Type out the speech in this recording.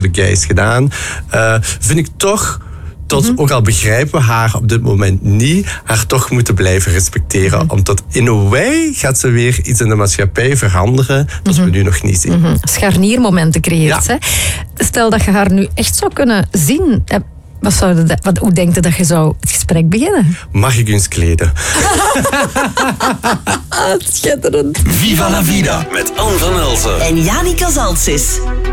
jij is gedaan, vind ik toch, ook al begrijpen we haar op dit moment niet, haar toch moeten blijven respecteren. Omdat in een way gaat ze weer iets in de maatschappij veranderen dat we nu nog niet zien. Scharniermomenten creëert. Ja. Hè? Stel dat je haar nu echt zou kunnen zien. Hoe denk je dat je zou het gesprek beginnen? Mag ik u eens kleden? Schitterend. Viva la vida met Anne van Elsen En Janica Zaltsis.